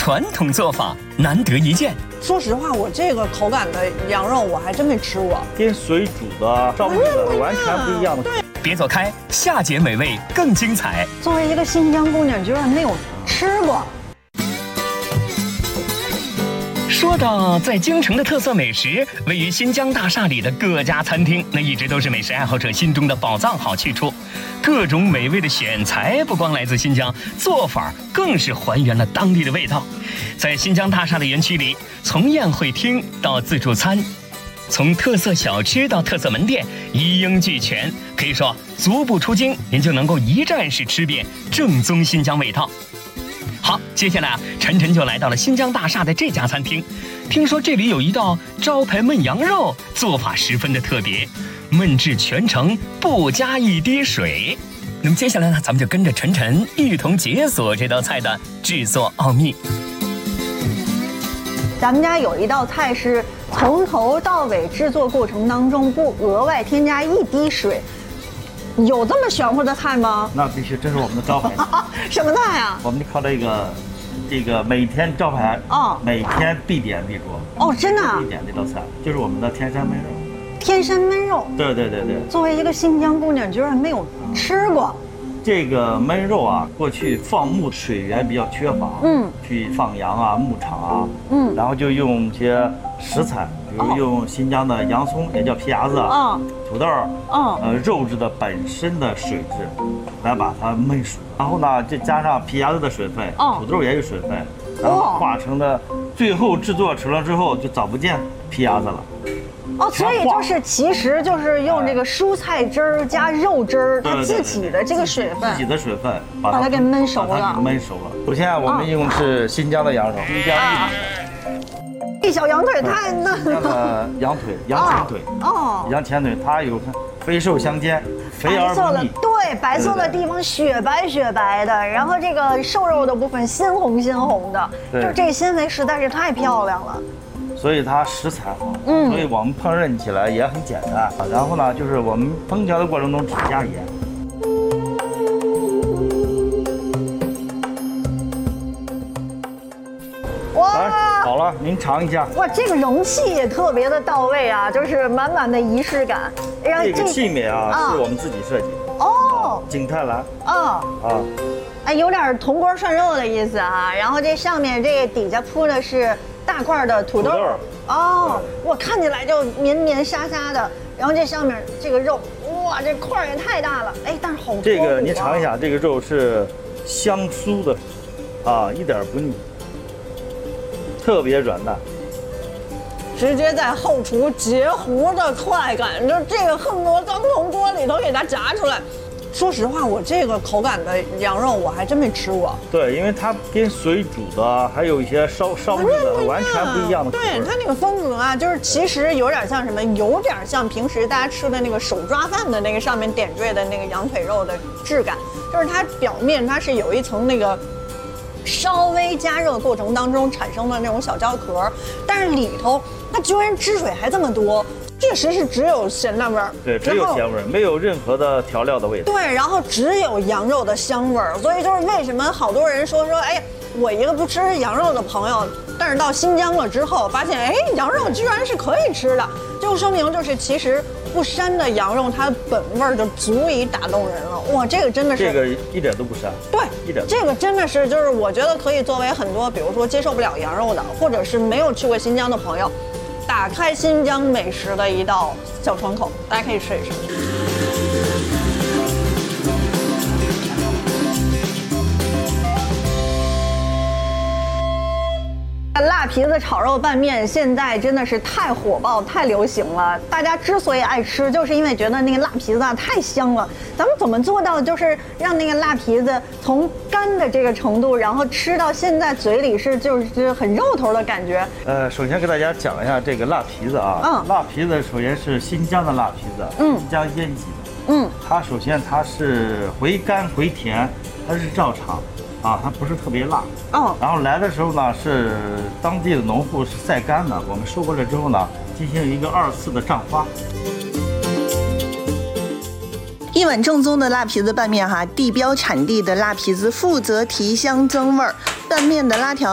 传统做法难得一见。 说实话，我这个口感的羊肉我还真没吃过， 跟水煮的、烧的完全不一样的。 别走开，下节美味更精彩。 作为一个新疆姑娘，居然没有吃过。 说到在京城的特色美食，位于新疆大厦里的各家餐厅，那一直都是美食爱好者心中的宝藏好去处。各种美味的选材不光来自新疆，做法更是还原了当地的味道。在新疆大厦的园区里，从宴会厅到自助餐，从特色小吃到特色门店，一应俱全。可以说，足不出京，您就能够一站式吃遍正宗新疆味道。好，接下来晨晨就来到了新疆大厦的这家餐厅。听说这里有一道招牌焖羊肉，做法十分的特别，焖至全程不加一滴水。那么接下来呢，咱们就跟着晨晨一同解锁这道菜的制作奥秘。 咱们家有一道菜是从头到尾制作过程当中不额外添加一滴水。有这么玄乎的菜吗？ 那必须，这是我们的招牌。 什么菜呀？ 我们就靠这个每天招牌，每天必点必桌。 哦，真的？ 必点这道菜就是我们的天山焖肉。 天山焖肉。对。作为一个新疆姑娘，居然没有吃过。 这个焖肉啊，过去放牧水源比较缺乏，去放羊啊、牧场啊，然后就用一些食材，比如用新疆的洋葱，也叫皮牙子，土豆，肉质的本身的水质，来把它焖熟，然后呢，再加上皮牙子的水分，土豆也有水分，然后化成的，最后制作成了之后，就找不见皮牙子了。 所以其实就是用这个蔬菜汁儿加肉汁儿，它自己的这个水分， 自己的水分把它给焖熟了。 首先我们用的是新疆的羊肉，新疆一小羊腿太嫩了。 新疆的羊前腿，羊前腿它有肥瘦相间，肥而不腻。 对，白色的地方雪白的，然后这个瘦肉的部分鲜红的，就这纤维实在是太漂亮了。 所以它食材好，所以我们烹饪起来也很简单。然后呢，就是我们烹调的过程中只加盐。 哇， 好了，您尝一下。 哇，这个容器也特别的到位啊，就是满满的仪式感。 这个器皿啊，是我们自己设计的。景泰蓝。 有点铜锅涮肉的意思啊。然后这上面这个底下铺的是大块的土豆。我看起来就绵沙的。然后这上面这个肉，哇，这块也太大了，但是好多。 这个您尝一下，这个肉是香酥的，一点不腻，特别软烂。 直接在后厨截胡的快感，就这个恨不得刚从锅里头给它炸出来。说实话，我这个口感的羊肉我还真没吃过。 对，因为它跟水煮的，还有一些烧的完全不一样的。 对，它那个风格啊，就是其实有点像什么，有点像平时大家吃的那个手抓饭的那个上面点缀的那个羊腿肉的质感，就是它表面它是有一层那个稍微加热过程当中产生的那种小焦壳，但是里头它居然汁水还这么多。确实是只有咸淡味儿， 对，只有咸味儿，没有任何的调料的味道。 对，然后只有羊肉的香味儿，所以就是为什么好多人说，我一个不吃羊肉的朋友，但是到新疆了之后，发现羊肉居然是可以吃的，就说明就是其实不膻的羊肉它本味儿就足以打动人了。哇，这个真的是， 这个一点都不膻。 对， 一点。 这个真的是就是我觉得可以作为很多比如说接受不了羊肉的，或者是没有去过新疆的朋友。打开新疆美食的一道小窗口，大家可以试一试。辣皮子炒肉拌面现在真的是太火爆、太流行了。大家之所以爱吃，就是因为觉得那个辣皮子太香了。咱们怎么做到就是让那个辣皮子从干的这个程度，然后吃到现在嘴里就是很肉头的感觉？ 首先给大家讲一下这个辣皮子啊。辣皮子首先是新疆的辣皮子，新疆烟集的。它首先它是回甘回甜，它是照常。它不是特别辣。然后来的时候呢，是当地的农户是晒干的，我们收过来之后呢，进行一个2次的胀发。 一碗正宗的辣皮子拌面地标产地的辣皮子负责提香增味儿，拌面的辣条